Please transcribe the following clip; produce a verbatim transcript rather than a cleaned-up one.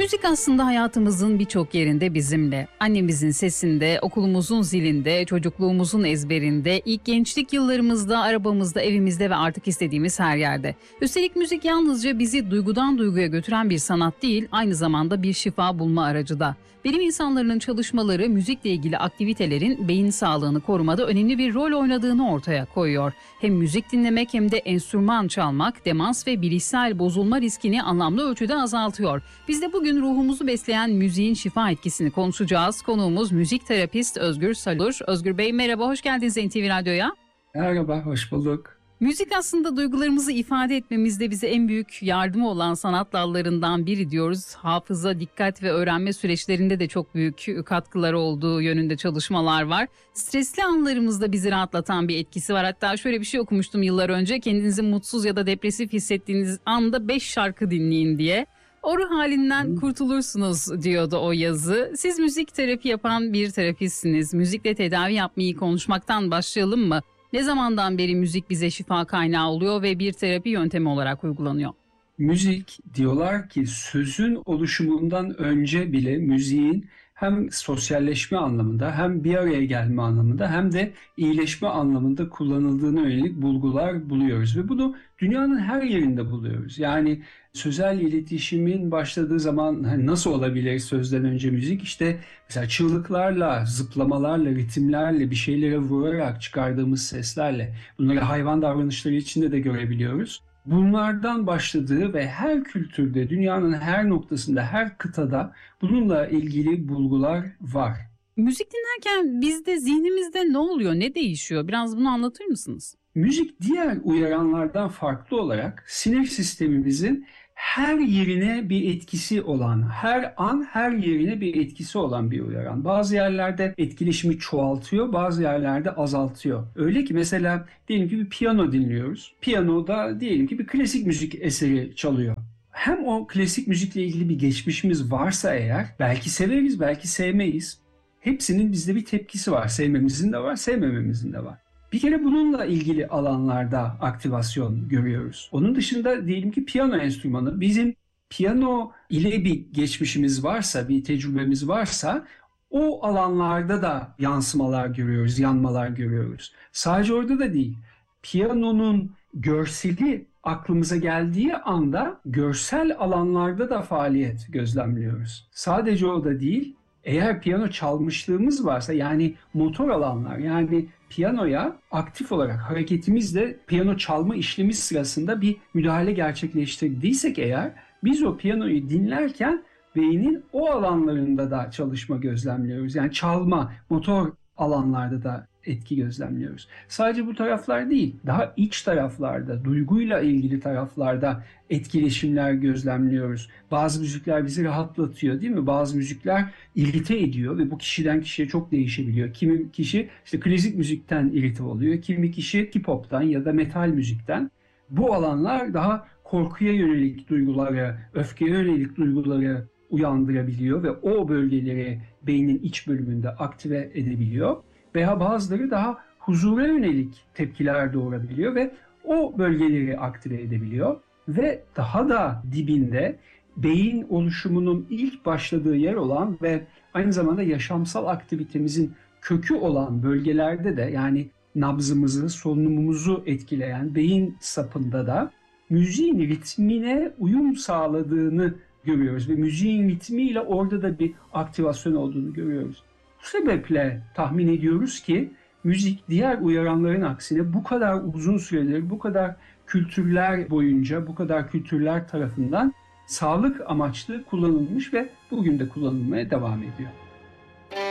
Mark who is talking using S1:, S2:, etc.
S1: Müzik aslında hayatımızın birçok yerinde bizimle. Annemizin sesinde, okulumuzun zilinde, çocukluğumuzun ezberinde, ilk gençlik yıllarımızda, arabamızda, evimizde ve artık istediğimiz her yerde. Üstelik müzik yalnızca bizi duygudan duyguya götüren bir sanat değil, aynı zamanda bir şifa bulma aracı da. Bilim insanlarının çalışmaları müzikle ilgili aktivitelerin beyin sağlığını korumada önemli bir rol oynadığını ortaya koyuyor. Hem müzik dinlemek hem de enstrüman çalmak demans ve bilişsel bozulma riskini anlamlı ölçüde azaltıyor. Biz de bugün ruhumuzu besleyen müziğin şifa etkisini konuşacağız. Konuğumuz müzik terapist Özgür Salur. Özgür Bey merhaba, hoş geldiniz N T V Radyo'ya.
S2: Merhaba, hoş bulduk.
S1: Müzik aslında duygularımızı ifade etmemizde bize en büyük yardımı olan sanat dallarından biri diyoruz. Hafıza, dikkat ve öğrenme süreçlerinde de çok büyük katkıları olduğu yönünde çalışmalar var. Stresli anlarımızda bizi rahatlatan bir etkisi var. Hatta şöyle bir şey okumuştum yıllar önce. Kendinizi mutsuz ya da depresif hissettiğiniz anda beş şarkı dinleyin diye. O ruh halinden kurtulursunuz diyordu o yazı. Siz müzik terapi yapan bir terapistsiniz. Müzikle tedavi yapmayı konuşmaktan başlayalım mı? Ne zamandan beri müzik bize şifa kaynağı oluyor ve bir terapi yöntemi olarak uygulanıyor?
S2: Müzik diyorlar ki sözün oluşumundan önce bile müziğin hem sosyalleşme anlamında hem bir araya gelme anlamında hem de iyileşme anlamında kullanıldığına yönelik bulgular buluyoruz. Ve bunu dünyanın her yerinde buluyoruz. Yani sözel iletişimin başladığı zaman hani nasıl olabilir sözden önce müzik? İşte mesela çığlıklarla, zıplamalarla, ritimlerle, bir şeylere vurarak çıkardığımız seslerle. Bunları hayvan davranışları içinde de görebiliyoruz. Bunlardan başladığı ve her kültürde, dünyanın her noktasında, her kıtada bununla ilgili bulgular var.
S1: Müzik dinlerken bizde zihnimizde ne oluyor, ne değişiyor? Biraz bunu anlatır mısınız?
S2: Müzik diğer uyaranlardan farklı olarak sinir sistemimizin her yerine bir etkisi olan, her an her yerine bir etkisi olan bir uyaran. Bazı yerlerde etkileşimi çoğaltıyor, bazı yerlerde azaltıyor. Öyle ki mesela diyelim ki bir piyano dinliyoruz. Piyanoda diyelim ki bir klasik müzik eseri çalıyor. Hem o klasik müzikle ilgili bir geçmişimiz varsa eğer belki severiz, belki sevmeyiz. Hepsinin bizde bir tepkisi var. Sevmemizin de var, sevmememizin de var. Bir kere bununla ilgili alanlarda aktivasyon görüyoruz. Onun dışında diyelim ki piyano enstrümanı. Bizim piyano ile bir geçmişimiz varsa, bir tecrübemiz varsa o alanlarda da yansımalar görüyoruz, yanmalar görüyoruz. Sadece orada da değil. Piyanonun görseli aklımıza geldiği anda görsel alanlarda da faaliyet gözlemliyoruz. Sadece o da değil. Eğer piyano çalmışlığımız varsa yani motor alanlar yani piyanoya aktif olarak hareketimizle piyano çalma işlemi sırasında bir müdahale gerçekleştirdiysek eğer biz o piyanoyu dinlerken beynin o alanlarında da çalışma gözlemliyoruz. Yani çalma, motor alanlarda da etki gözlemliyoruz. Sadece bu taraflar değil, daha iç taraflarda, duyguyla ilgili taraflarda etkileşimler gözlemliyoruz. Bazı müzikler bizi rahatlatıyor değil mi? Bazı müzikler irite ediyor ve bu kişiden kişiye çok değişebiliyor. Kimi kişi işte klasik müzikten irite oluyor, kimi kişi hip hop'tan ya da metal müzikten. Bu alanlar daha korkuya yönelik duyguları, öfkeye yönelik duyguları uyandırabiliyor ve o bölgeleri beynin iç bölümünde aktive edebiliyor. Veya bazıları daha huzura yönelik tepkiler doğurabiliyor ve o bölgeleri aktive edebiliyor. Ve daha da dibinde beyin oluşumunun ilk başladığı yer olan ve aynı zamanda yaşamsal aktivitemizin kökü olan bölgelerde de yani nabzımızı, solunumumuzu etkileyen beyin sapında da müziğin ritmine uyum sağladığını görüyoruz. Ve müziğin ritmiyle orada da bir aktivasyon olduğunu görüyoruz. Bu sebeple tahmin ediyoruz ki müzik diğer uyaranların aksine bu kadar uzun süredir, bu kadar kültürler boyunca, bu kadar kültürler tarafından sağlık amaçlı kullanılmış ve bugün de kullanılmaya devam ediyor.